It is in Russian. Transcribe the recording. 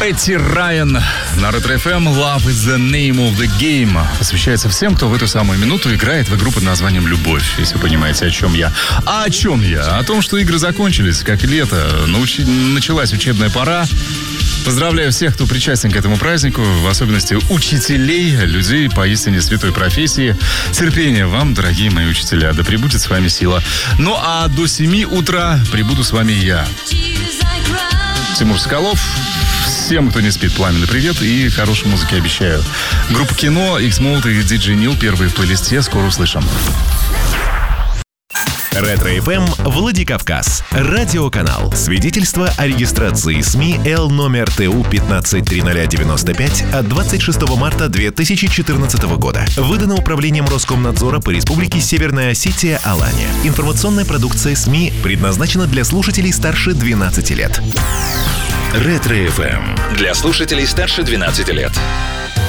Петти Райан на Ретро-ФМ. Love is the name of the game. Посвящается всем, кто в эту самую минуту играет в игру под названием «Любовь», если вы понимаете, о чем я. А о чем я? О том, что игры закончились, как лето. Началась учебная пора. Поздравляю всех, кто причастен к этому празднику, в особенности учителей, людей поистине святой профессии. Терпения вам, дорогие мои учителя, да пребудет с вами сила. Ну а до 7 утра прибуду с вами я, Тимур Соколов. Всем, кто не спит, пламенный привет и хорошей музыки обещаю. Группа «Кино», X-Mode и DJ Neil первые в плейлисте. Скоро услышим. Ретро-ФМ Владикавказ. Радиоканал. Свидетельство о регистрации СМИ Л номер ТУ 153095 от 26 марта 2014 года. Выдано Управлением Роскомнадзора по Республике Северная Осетия Алания. Информационная продукция СМИ предназначена для слушателей старше 12 лет. Ретро-ФМ. Для слушателей старше 12 лет.